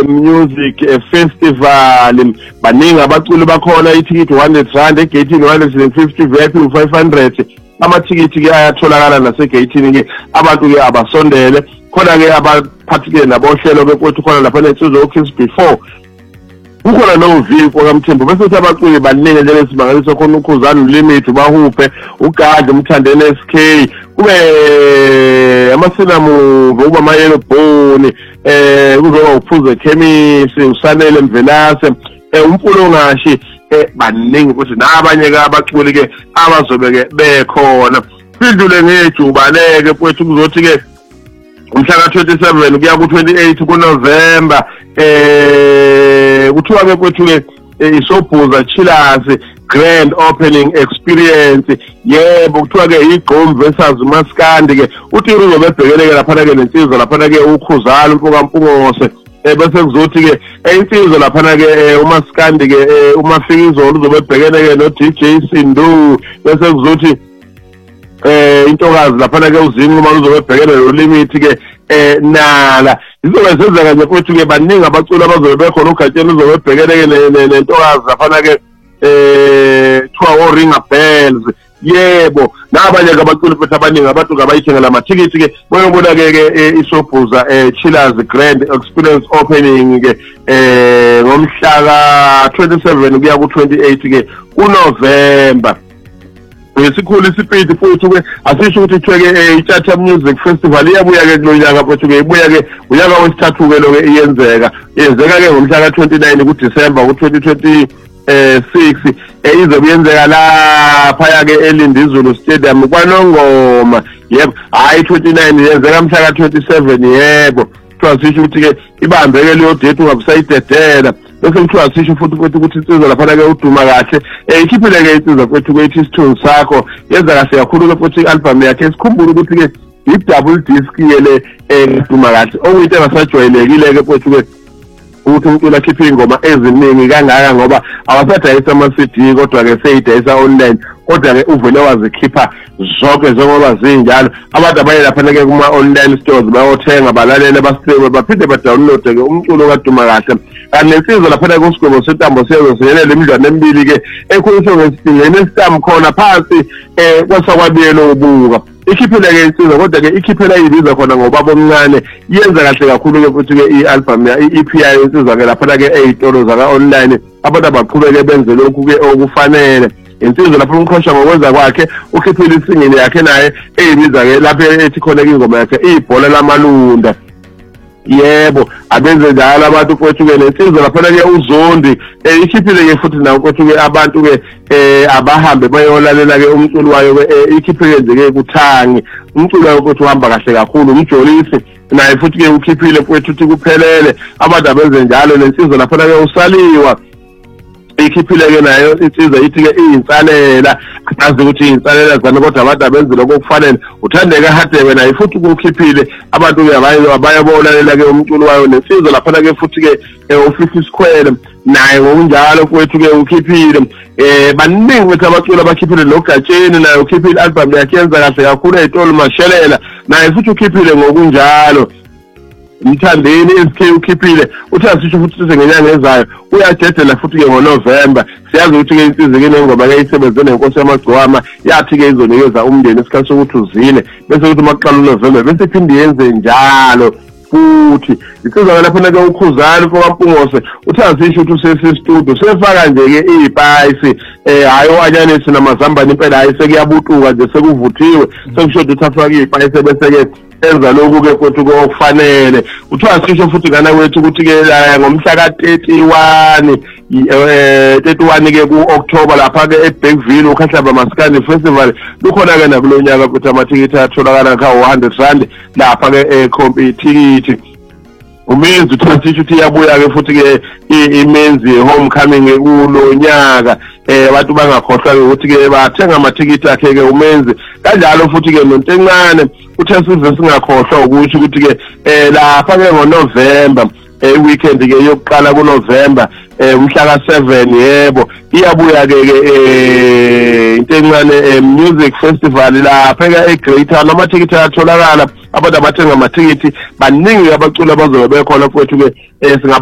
Music Festival. Baningi abaculi bakhona, ithikithi 100 egate 150, VIP 500. Amathikithi ke ayatholakala nasegate ke, abantu ke abasondele. Khona ke abaphathike nabohlelo bekwethu khona lapha neSizwe Kids before. Kukhona noViko kaMthembu bese abaculi baningi njengesibangaliso khona uKhuzana uLimit, uBahuphe, uGadi, uMthandeni SK, kube amasinamu ngoba amayelo bone, kuzoba uPhuze Chemist, uSanele Mvelase, uMpulongashi, baningi futhi nabanye ke abaculi ke abazobe ke bekhona. Sindule ngejubaleke kwethu kuzothi ke umhla ka27 kuya ku28 kuNovember, kuthiwa ke kwethu ke iSobhuza Chillers Grand Opening Experience. Yebo kuthiwa ke iGqom versus uMaskandi ke uthi uzobe ebhekeleke lapha ke nensizwa lapha ke uKhuzana uMpungose, bese kuzothi ke insizwa lapha ke uMaskandi ke uMafikizolo uzobe ebhekeleke no DJ Sindu, bese kuzothi intokazi lapha ke uZinqi uma uzobe ebhekene noLimit ke nala izobe senzeka nje kwethu ke baningi abaculi abazobe bekhona uGatsheni uzobe ebhekene nentokazi lapha ke thiwa Ringa Bells. Yebo nabanye ke abaculi futhi abaningi abantu ngabayithengela amathikithi ke bayobona ke iSobhuza Chillers Grand Experience Opening ke ngomhla ka27 kuya ku28 ke kuNovember. Ngesikhulu isipidi futhi ke asisho ukuthi ithweke iChacha Music Festival iyabuya ke kulonyaka futhi ke ibuya ke unyaka wesithathu ke lo ke iyenzeka ke ngomhla ka29 kuDisemba ku2026, izobe yenzeka lapha ke eLindizulu Stadium kwaNongoma. Yebo hayi 29 yenzeka mhla ka27. Yebo kuthiwa sisho ukuthi ke ibambeke leyo date ungabusayidedela. Bese kuthiwa sisho futhi ukuthi insizwa lapha ke uduma kahle, ikhiphile ke insizwa kwethu kwethi isithunzi sakho yenza kahle kakhulu ke futhi i-album yakhe. Sikhumbule ukuthi ke i-double disc yele uduma kahle okuyinto engasajwayelekile ke futhi ke ukuthi umculo akhiphe ingoma eziningi kangaka ngoba awasadayisa ama-CD kodwa ke seyidayisa online, kodwa ke uvele wazikhipha zonke njengoba zinjalo. Abantu abaye lapha ke kuma-online stores bayothenga balalele bastreame baphinde badownload ke umculo kaduma kahle. Kanti nesizwe lapha kusigwebo sentambo siyezoselela imidlwane emibili ke ekhuliswe ngesidingeni esitam khona phansi kwasakwabiyelo ubuka. Ikhiphile ke insizwa kodwa ke ikhiphela ibiza khona ngoba bomncane yenza kahle kakhulu ke futhi ke i-album ya i-EP yayo insizwa ke lapha ke ezitolo zaka online abantu abaqhubeke benze lokhu ke okufanele. Insizwa lapha umkhosha ngokwenza kwakhe ukhiphile isingini yakhe naye eyibiza ke lapha ethi khona ingoma yakhe ibhola lamalunda. Yebo abenze njalo abantu kwethu ke nesizwe lapha ke uZondi ikhiphile ke futhi nawo kwethu ke abantu ke abahambe bayolalela ke umculo wayo ke ikhiphile nje ke kuThangi umculo wayo kwethu uhamba kahle kakhulu. uMjolisi naye futhi ke ukhiphile kwethu uthi kuphelele abantu abenze njalo. Nesizwe lapha ke uSaliwa ikhiphile ke nayo insizwa ithi ke iyinsalela azi ukuthi iyinsalela zana kodwa abantu abenze lokho kufanele. Uthandeka Hadebe naye futhi ukhiphile abantu ke bayabolalela ke umculo wayo. Nesizwe lapha ke futhi ke uFifi Square naye ngokunjalo kwethu ke ukhiphile. Baningi ukuthi abaculi abakhiphile noGatsheni naye ukhiphile album yakhe yenza kahle kakhulu eTolo Mashelela naye futhi ukhiphile ngokunjalo. Mthandeni SK ukhiphile uthi asisho futhi ngenyanga ezayo uyadedela futhi ke ngoNovember. Siyazi ukuthi ke insizwe ke nengoma ke isebenze nenkosi yamagcwama yathi ke izonikeza umndeni isikhathi sokuthi uzile bese kuthi maqala uNovember bese iphinde yenze njalo futhi. Isizwe lapha ke uKhuzana kwaMpungose uthi asisho ukuthi usesistudio sefaka nje ke iSpice hayi oanyanisi namazambane impela hayi sekuyabutuka nje sekuvuthiwe sekushoda ukuthi afake iSpice bese ke enza lokhu ke kwethu okufanele. Uthiwa sisho futhi ngana wethu ukuthi ke ngomhla ka31 ke ku-October lapha ke eBergville uKhahlaba Maskandi Festival lukhona ke nakulonyaka ukuthi amathikithi atholakala ka100 lapha ke eCompetition. Umenzi uthi uthi yabuya ke futhi ke imenzi homecoming kulonyaka abantu bangakhohlwa ukuthi ke bathenga amathikithi akhe ke umenzi kanjalo futhi ke nontencane uthe size singakhohlwa ukuthi ke lapha ke ngoNovember weekend ke yokuqala kuNovember umhla ka7 yebo iyabuya ke into encane music festival lapha eGreater amathikithi atholakala abantu abathenga amathikithi baningi abaculi abazobe bekhona futhi ke